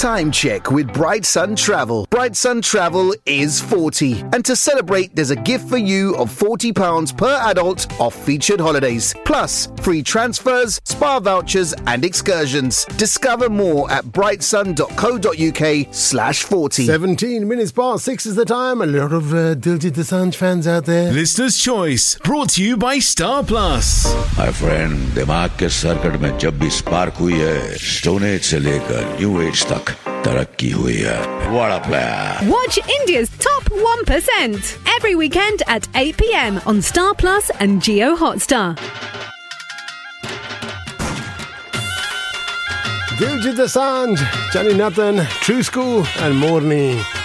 Time check with Bright Sun Travel. Bright Sun Travel is 40. And to celebrate, there's a gift for you of £40 per adult off featured holidays. Plus, free transfers, spa vouchers and excursions. Discover more at brightsun.co.uk/40. 17 minutes past 6 is the time. A lot of Diljit Dosanjh fans out there. Listener's Choice, brought to you by Star Plus. My friend, दिमाग के circuit में जब भी spark हुई है, stone age से लेकर new age तक तरक्की हुई है. What a player! Watch India's top 1% every weekend at 8 p.m. on Star Plus and Jio Hotstar. Diljit Dosanjh, Johnny Nathan, True School and Morni.